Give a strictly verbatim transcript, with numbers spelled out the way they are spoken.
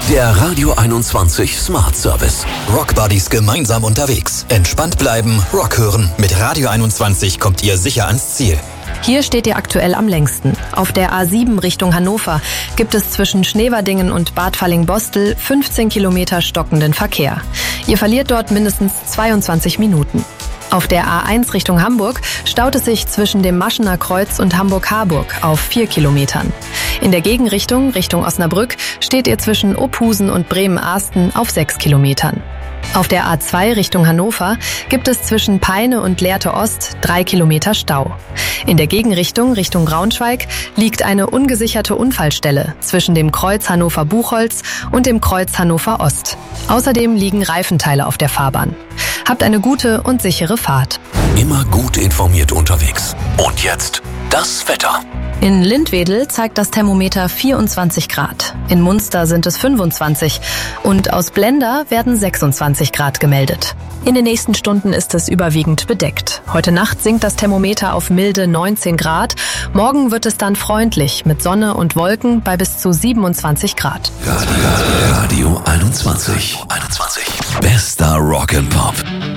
Der Radio einundzwanzig Smart Service. Rockbuddies gemeinsam unterwegs. Entspannt bleiben, Rock hören. Mit Radio einundzwanzig kommt ihr sicher ans Ziel. Hier steht ihr aktuell am längsten. Auf der A sieben Richtung Hannover gibt es zwischen Schneverdingen und Bad Falling-Bostel fünfzehn Kilometer stockenden Verkehr. Ihr verliert dort mindestens zweiundzwanzig Minuten. Auf der A eins Richtung Hamburg staut es sich zwischen dem Maschener Kreuz und Hamburg-Harburg auf vier Kilometern. In der Gegenrichtung, Richtung Osnabrück, steht ihr zwischen Ophusen und Bremen-Ahsten auf sechs Kilometern. Auf der A zwei Richtung Hannover gibt es zwischen Peine und Lehrte Ost drei Kilometer Stau. In der Gegenrichtung, Richtung Braunschweig, liegt eine ungesicherte Unfallstelle zwischen dem Kreuz Hannover-Buchholz und dem Kreuz Hannover Ost. Außerdem liegen Reifenteile auf der Fahrbahn. Habt eine gute und sichere Fahrt. Immer gut informiert unterwegs. Und jetzt das Wetter. In Lindwedel zeigt das Thermometer vierundzwanzig Grad. In Munster sind es fünfundzwanzig und aus Blenda werden sechsundzwanzig Grad gemeldet. In den nächsten Stunden ist es überwiegend bedeckt. Heute Nacht sinkt das Thermometer auf milde neunzehn Grad. Morgen wird es dann freundlich mit Sonne und Wolken bei bis zu siebenundzwanzig Grad. Radio, Radio einundzwanzig. einundzwanzig. Bester Rock and Pop.